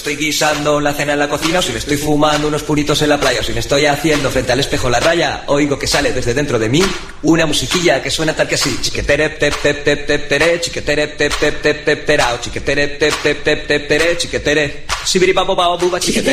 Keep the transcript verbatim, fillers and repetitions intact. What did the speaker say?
estoy guisando la cena en la cocina, o si me estoy fumando unos puritos en la playa, o si me estoy haciendo frente al espejo la raya, oigo que sale desde dentro de mí una musiquilla que suena tal que así. Chiquetere tep tep tep tep tere, chiquetere tep tep tep tep terao, chiquetere tep tep tep tep tere, chiquetere. Sibiri babo babo buba chiquetere.